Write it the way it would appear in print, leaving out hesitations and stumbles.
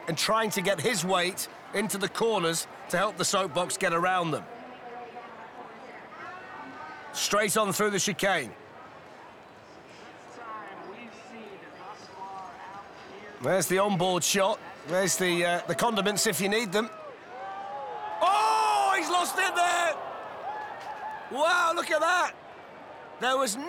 and trying to get his weight into the corners to help the soapbox get around them. Straight on through the chicane. There's the onboard shot. There's the condiments if you need them. Oh, he's lost it there! Wow, look at that! There was